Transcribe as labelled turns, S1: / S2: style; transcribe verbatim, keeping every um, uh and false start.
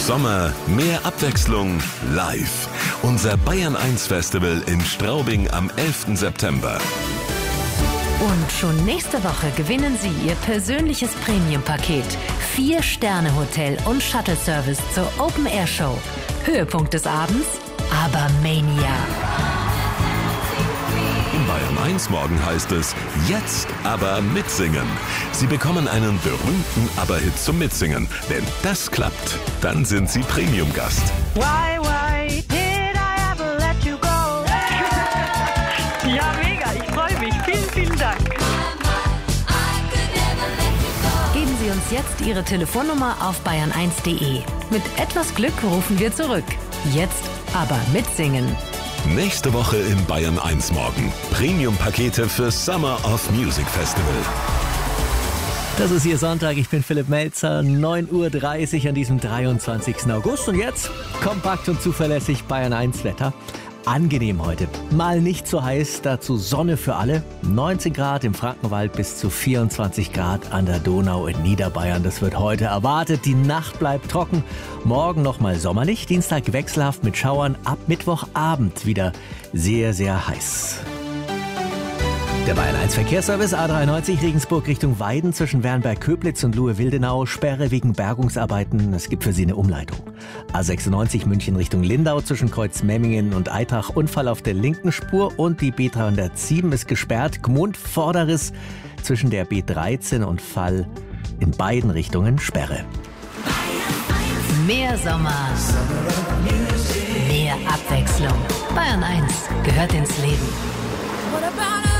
S1: Sommer, mehr Abwechslung, live. Unser Bayern eins Festival in Straubing am elften September.
S2: Und schon nächste Woche gewinnen Sie Ihr persönliches Premium-Paket. Vier-Sterne-Hotel und Shuttle-Service zur Open-Air-Show. Höhepunkt des Abends? Abermania.
S1: In Bayern eins morgen heißt es, jetzt aber mitsingen. Sie bekommen einen berühmten Aber-Hit zum Mitsingen. Wenn das klappt, dann sind Sie Premium-Gast.
S3: Why, why did I ever let you go? Ja, mega, ich freue mich. Vielen, vielen Dank.
S2: Geben Sie uns jetzt Ihre Telefonnummer auf bayern eins punkt de. Mit etwas Glück rufen wir zurück. Jetzt aber mitsingen.
S1: Nächste Woche in Bayern eins morgen. Premium-Pakete für Summer of Music Festival.
S4: Das ist Ihr Sonntag, ich bin Philipp Melzer, neun Uhr dreißig an diesem dreiundzwanzigsten August. Und jetzt kompakt und zuverlässig Bayern eins Wetter. Angenehm heute, mal nicht so heiß, dazu Sonne für alle. neunzehn Grad im Frankenwald bis zu vierundzwanzig Grad an der Donau in Niederbayern. Das wird heute erwartet. Die Nacht bleibt trocken. Morgen nochmal sommerlich. Dienstag wechselhaft mit Schauern. Ab Mittwochabend wieder sehr, sehr heiß. Der Bayern eins Verkehrsservice A dreiundneunzig Regensburg Richtung Weiden zwischen Wernberg-Köblitz und Luhe-Wildenau. Sperre wegen Bergungsarbeiten. Es gibt für Sie eine Umleitung. A sechsundneunzig München Richtung Lindau zwischen Kreuz Memmingen und Eitach. Unfall auf der linken Spur und die B dreihundertsieben ist gesperrt. Gmund Vorderriss zwischen der B dreizehn und Fall in beiden Richtungen Sperre.
S2: Mehr Sommer. Mehr Abwechslung. Bayern eins gehört ins Leben.